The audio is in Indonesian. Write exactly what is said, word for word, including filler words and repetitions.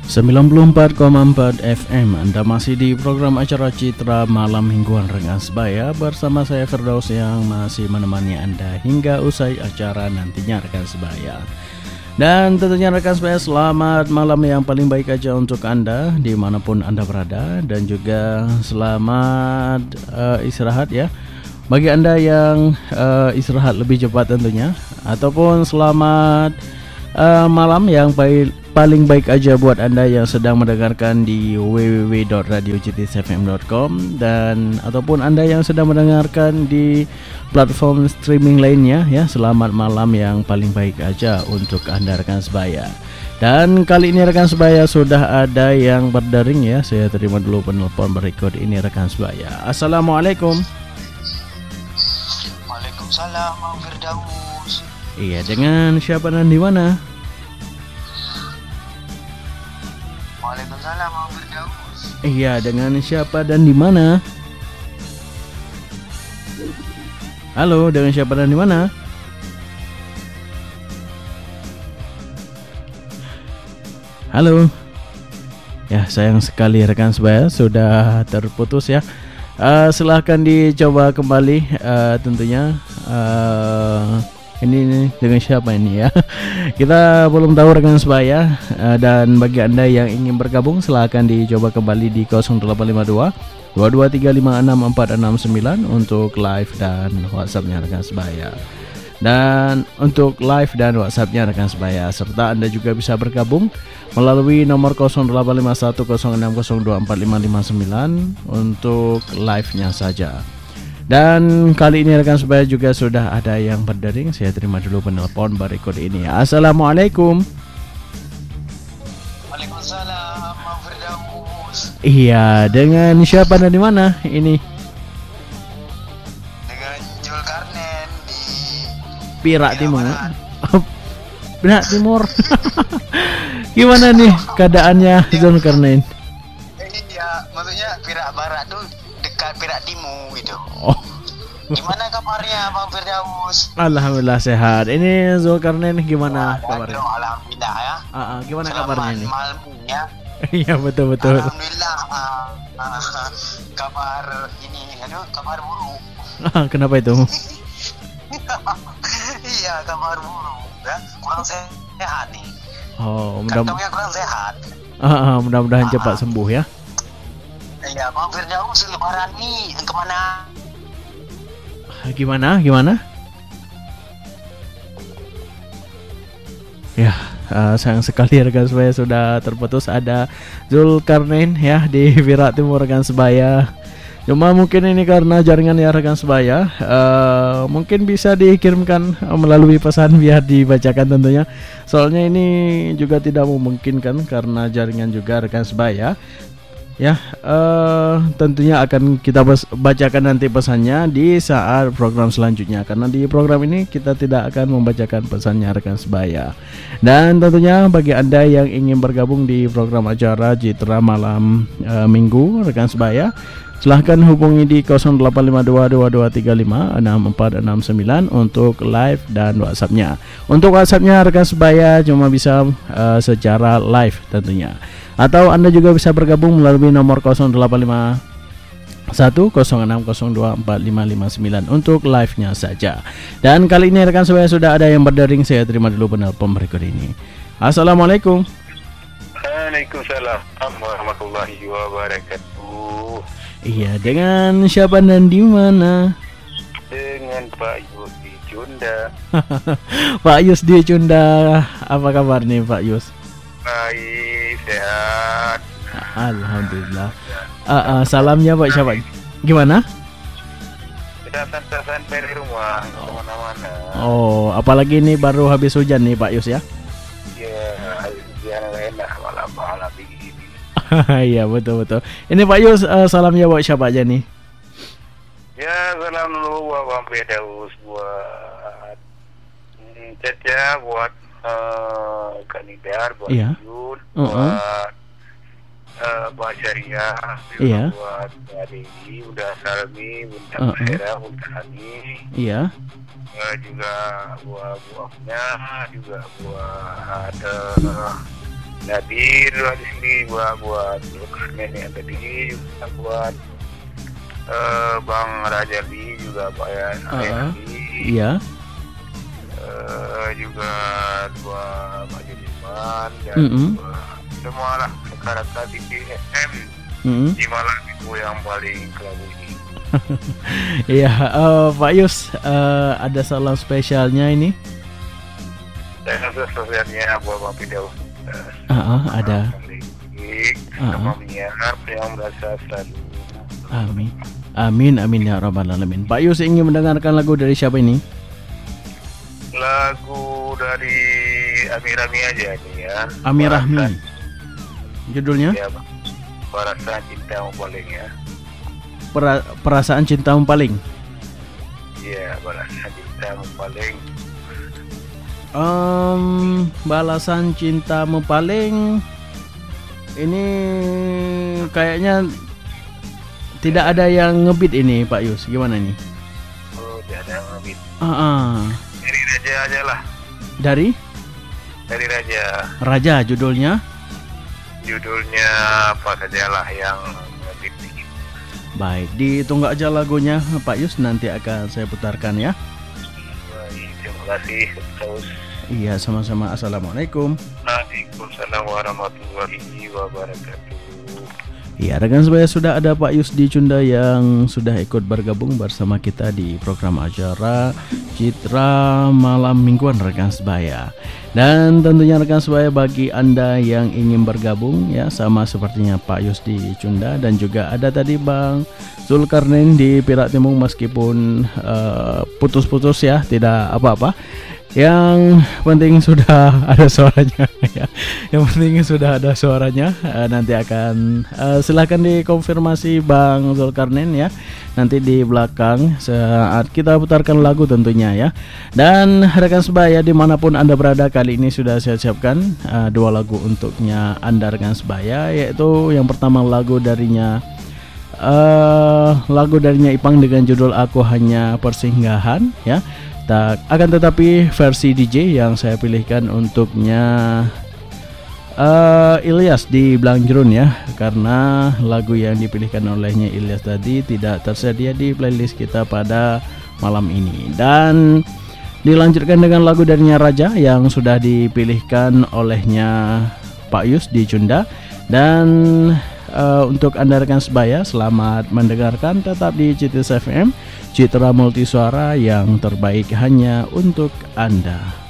sembilan puluh empat koma empat F M. Anda masih di program acara Citra Malam Mingguan Rekan Sebaya bersama saya Firdaus yang masih menemani Anda hingga usai acara nantinya Rekan Sebaya. Dan tentunya Rekan Sebaya, selamat malam yang paling baik aja untuk Anda dimanapun Anda berada. Dan juga selamat uh, istirahat ya bagi Anda yang uh, istirahat lebih cepat tentunya. Ataupun selamat uh, malam yang baik, paling baik aja buat Anda yang sedang mendengarkan di w w w dot radio c t s f m dot com. Dan ataupun Anda yang sedang mendengarkan di platform streaming lainnya ya, selamat malam yang paling baik aja untuk Anda Rekan Sebaya. Dan kali ini Rekan Sebaya sudah ada yang berdering ya. Saya terima dulu penelpon berikut ini Rekan Sebaya. Assalamualaikum. Waalaikumsalam, Bang Firdaus. Iya, dengan siapa dan di mana? Waalaikumsalam, Bang Firdaus. Iya, dengan siapa dan di mana? Halo, dengan siapa dan di mana? Halo. Ya, sayang sekali Rekan Sebaya sudah terputus ya. Uh, silahkan dicoba kembali uh, tentunya. Uh, ini, ini dengan siapa ini ya? Kita belum tahu Rekan Sebaya. Uh, dan bagi Anda yang ingin bergabung, silahkan dicoba kembali di nol delapan lima dua dua dua tiga lima enam empat enam sembilan untuk live dan WhatsApp-nya Rekan Sebaya. Dan untuk live dan WhatsApp-nya Rekan Sebaya, serta Anda juga bisa bergabung melalui nomor nol delapan lima satu nol enam nol dua empat lima lima sembilan untuk live-nya saja. Dan kali ini Rekan Sebaya juga sudah ada yang berdering. Saya terima dulu penelpon berikut ini. Assalamualaikum. Waalaikumsalam, Bang Firdaus. Iya, dengan siapa dan di mana ini? Dengan Zulkarnain di Perak Timur. Barat. Perak Timur. Gimana nih keadaannya Zulkarnain? Iya, maksudnya Perak Barat tuh dekat Perak Timur gitu. Oh. Gimana kabarnya, Bang Firdaus? Alhamdulillah sehat. Ini Zulkarnain gimana kabarnya? Alhamdulillah ya. Ah, ah, gimana Selamat kabarnya ini? malam ya. Iya, betul betul. Alhamdulillah. ah, ah, kabar ini, aduh, kabar buruk. Ah, kenapa itu? Iya, kabar buruk ya. Kurang sehat nih. Oh, mudah Kantongnya kurang sehat. ah, ah, mudah-mudahan Ah, cepat ah. sembuh ya. Iya, Bang Firdaus, lebaran nih kemana? Gimana? Gimana? Ya, uh, sayang sekali Rekan Sebaya sudah terputus. Ada Zulkarnain ya di Perak Timur Rekan Sebaya. Cuma mungkin ini karena jaringan ya Rekan Sebaya, uh, mungkin bisa dikirimkan melalui pesan biar dibacakan tentunya. Soalnya ini juga tidak memungkinkan karena jaringan juga Rekan Sebaya. Ya, uh, tentunya akan kita bacakan nanti pesannya di saat program selanjutnya. Karena di program ini kita tidak akan membacakan pesannya Rekan Sebaya. Dan tentunya bagi Anda yang ingin bergabung di program acara Citra Malam uh, Minggu Rekan Sebaya, silahkan hubungi di nol delapan lima dua dua dua tiga lima enam empat enam sembilan untuk live dan WhatsApp-nya. Untuk WhatsApp-nya Rekan Sebaya cuma bisa uh, secara live tentunya. Atau Anda juga bisa bergabung melalui nomor nol delapan lima satu nol enam nol dua empat lima lima sembilan untuk live-nya saja. Dan kali ini Rekan Sebaya sudah ada yang berdering. Saya terima dulu penelpon berikut ini. Assalamualaikum. Waalaikumsalam warahmatullahi wabarakatuh. Iya, dengan siapa dan di mana? Dengan Pak Yus di Cunda. Pak Yus di Cunda, apa kabar nih Pak Yus? Baik, sehat. Alhamdulillah. Uh, uh, salamnya Pak siapa? Gimana? Sudah sampai di rumah, nggak kemana-mana. Oh, apalagi ini baru habis hujan nih Pak Yus ya? Ya, hujan enak malam-malam begini. Iya betul betul. Ini Pak Yus, uh, salamnya buat siapa aja nih? Ya, salam dulu buat Bang Firdaus, buat hmm, Caca, buat uh, Kanidar, buat Iya. Yun, Uh-uh. buat uh, Mbak Syariah, Iya. buat Mbak Dewi, Bunda Salmi, Bunda Uh-uh. Mahera, Bunda Hani, Iya. uh, juga buat buahnya, juga buat uh, Nadir di sini buat buat Zulkarnain yang tadi juga buat uh, Bang Rajali juga Pak ya. Uh, iya. Uh, juga buat Pak Judiman dan Mm-hmm. semua lah rekan-rekan di P S M Mm-hmm. di malam itu yang paling kelabu ini. Iya, uh, Pak Yus, uh, ada salam spesialnya ini? Dan sosialnya buat Bang Pidau. Uh, uh, ada. Sama menyiar yang merasa selalu. Amin. Amin, amin ya rabbal alamin. Pak Yus ingin mendengarkan lagu dari siapa ini? Lagu dari Amir Rahmi aja nih ya. Amir Rahmi. Judulnya? Ya, Perasaan Cintamu Paling ya. Pera- perasaan cintamu paling. Iya, Perasaan Cintamu Paling. Um, balasan cintamu paling. Ini kayaknya tidak ada yang ngebeat ini Pak Yus. Gimana nih? Oh, tidak ada yang lebih. Ah, ah. Dari Raja aja lah. Dari Dari Raja. Raja judulnya. Judulnya apa saja lah yang lebih. Baik, ditunggu aja lagunya Pak Yus, nanti akan saya putarkan ya. Baik, terima kasih. Terus. Iya, sama-sama. Assalamualaikum. Waalaikumsalam warahmatullahi wabarakatuh. Iya, rekan sebaya, sudah ada Pak Yusdi Cunda yang sudah ikut bergabung bersama kita di program acara Citra Malam Mingguan rekan sebaya. Dan tentunya rekan sebaya, bagi Anda yang ingin bergabung ya, sama sepertinya Pak Yusdi Cunda dan juga ada tadi Bang Zulkarnain di Perak Timur, meskipun uh, putus-putus ya, tidak apa-apa. Yang penting sudah ada suaranya ya. Yang penting sudah ada suaranya. uh, Nanti akan uh, silahkan dikonfirmasi Bang Zulkarnain ya, nanti di belakang saat kita putarkan lagu tentunya ya. Dan rekan sebaya dimanapun Anda berada, kali ini sudah saya siapkan uh, dua lagu untuknya Anda rekan sebaya, yaitu yang pertama lagu darinya uh, Lagu darinya Ipang dengan judul Aku Hanya Persinggahan ya. Tak, akan tetapi versi D J yang saya pilihkan untuknya uh, Ilyas di Blangjerun ya, karena lagu yang dipilihkan olehnya Ilyas tadi tidak tersedia di playlist kita pada malam ini. Dan dilanjutkan dengan lagu darinya Raja yang sudah dipilihkan olehnya Pak Yus di Cunda. Dan uh, untuk Anda rekan sebaya, selamat mendengarkan, tetap di C T S F M, Citra Multisuara yang terbaik hanya untuk Anda.